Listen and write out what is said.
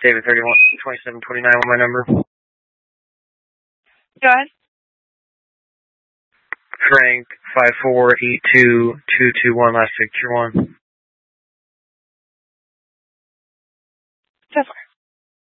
David 312729 with my number. Go ahead. Frank 5482221, last picture 1. So far.